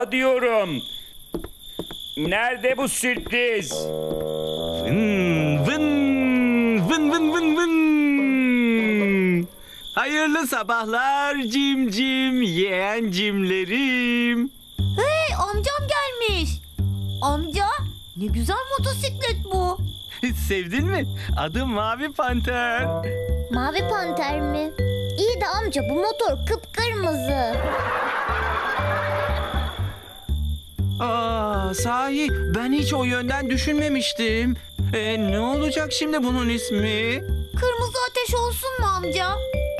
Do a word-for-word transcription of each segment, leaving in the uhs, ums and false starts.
diyorum. Nerede bu sürpriz? Vın vın vın vın vın vın. Hayırlı sabahlar cimcim yeğencimlerim. Hey, amcam gelmiş. Amca, ne güzel motosiklet bu. Sevdin mi? Adım Mavi Panter. Mavi panter mi? İyi de amca bu motor kıpkırmızı. Aa, sahi ben hiç o yönden düşünmemiştim. E, ne olacak şimdi bunun ismi? Kırmızı ateş olsun mu amca?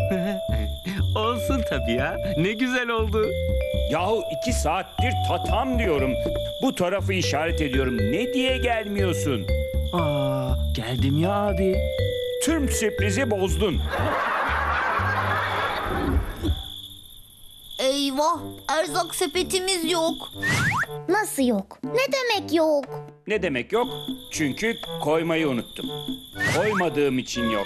Olsun tabii ya. Ne güzel oldu. Yahu iki saattir tatam diyorum. Bu tarafı işaret ediyorum. Ne diye gelmiyorsun? Aa, geldim ya abi. Tüm sürprizi bozdun. Eyvah, erzak sepetimiz yok. Nasıl yok? Ne demek yok? Ne demek yok? Çünkü koymayı unuttum. Koymadığım için yok.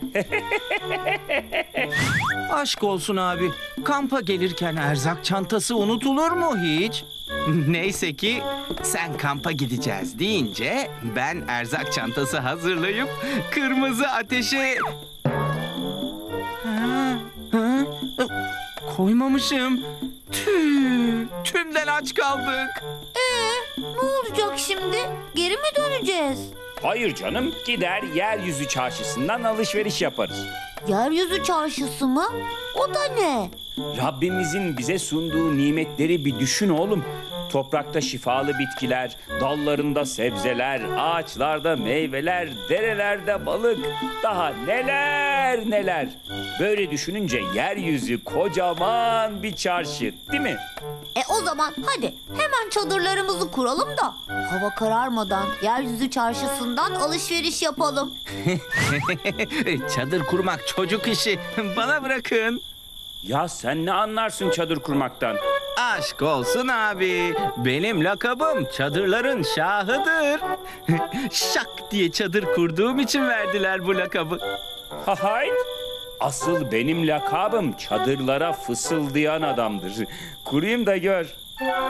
Aşk olsun abi. Kampa gelirken erzak çantası unutulur mu hiç? Neyse ki sen kampa gideceğiz deyince ben erzak çantası hazırlayıp kırmızı ateşe... Ha, ha, koymamışım. Tüh, tümden aç kaldık. Ee, ne olacak şimdi? Geri mi döneceğiz? Hayır canım, gider yeryüzü çarşısından alışveriş yaparız. Yeryüzü çarşısı mı? O da ne? Rabbimizin bize sunduğu nimetleri bir düşün oğlum. Toprakta şifalı bitkiler, dallarında sebzeler, ağaçlarda meyveler, derelerde balık, daha neler neler. Böyle düşününce yeryüzü kocaman bir çarşı, değil mi? E o zaman hadi hemen çadırlarımızı kuralım da hava kararmadan yeryüzü çarşısından alışveriş yapalım. Çadır kurmak çocuk işi. Bana bırakın. Ya sen ne anlarsın çadır kurmaktan? Aşk olsun abi. Benim lakabım çadırların şahıdır. Şak diye çadır kurduğum için verdiler bu lakabı. Hayır. Asıl benim lakabım çadırlara fısıldayan adamdır. Kurayım da gör.